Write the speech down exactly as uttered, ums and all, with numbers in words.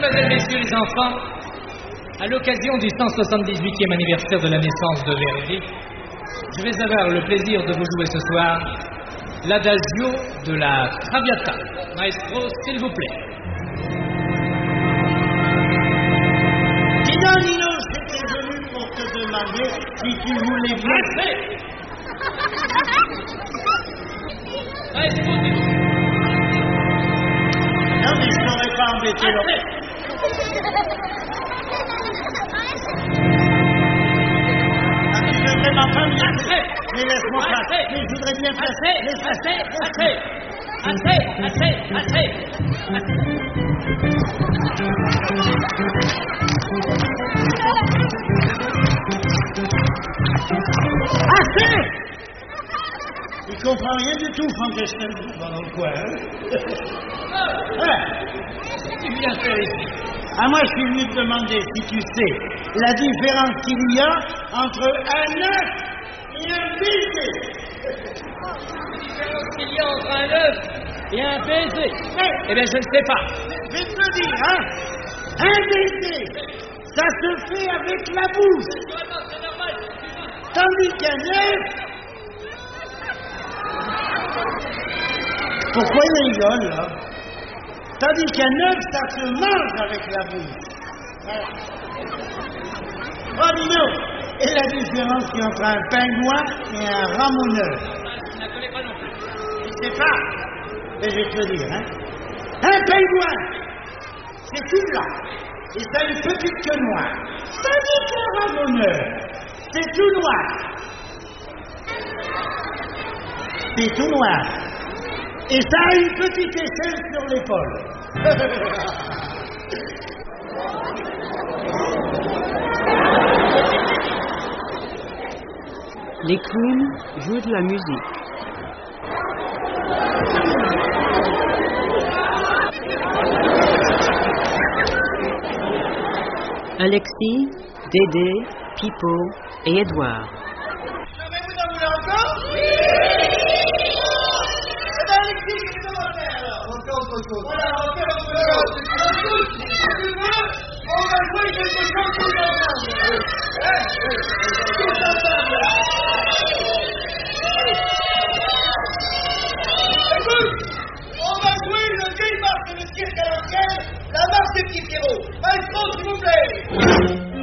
Mesdemoiselles, Messieurs les enfants, à l'occasion du cent soixante-dix-huitième anniversaire de la naissance de Verdi, je vais avoir le plaisir de vous jouer ce soir l'adagio de la Traviata. Maestro, s'il vous plaît. Dis donc, Nino, j'étais venu pour te demander si tu voulais bien... Maestro, s'il vous plaît. Non, mais je n'aurais pas embêté l'autre. Ah, tu veux vraiment pas me laisser? Mais laisse-moi passer. Mais je voudrais bien passer. Assez, assez, assez, assez, assez, assez. Assez! Il comprend rien du tout, Frankenstein, dans le coin. Hein? Tu viens faire ici. Ah, moi, je suis venu te demander si tu sais la différence qu'il y a entre un œuf et un baiser. La différence qu'il y a entre un œuf et un baiser. Eh bien, je ne sais pas. Je vais te le dire, hein? Un baiser, ça se fait avec la bouche. C'est normal. Tandis qu'un œuf... Pourquoi il rigole, là? Tandis qu'un œuf, ça se mange avec la bouche. Voilà. Oh, Nino, et la différence qu'il y a entre un pingouin et un ramoneur? Je ne la connais pas non plus. Je sais pas. Mais je vais te le dire, hein. Un pingouin, c'est tout plat. Et ça a une petite queue noire. Tandis qu'un ramoneur, c'est tout noir. C'est tout noir. Et ça a une petite échelle sur l'épaule. Les clowns jouent de la musique. Alexis, Dédé, Pipo et Édouard.